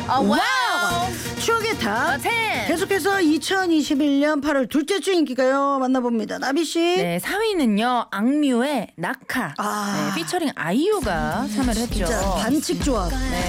와우. 추억의 탑. 10. 계속해서 2021년 8월 둘째 주 인기가요 만나봅니다. 나비 씨. 네, 4위는요 악뮤의 낙하. 네, 피처링 아이유가 참여를 했죠. 진짜 반칙 조합. 네,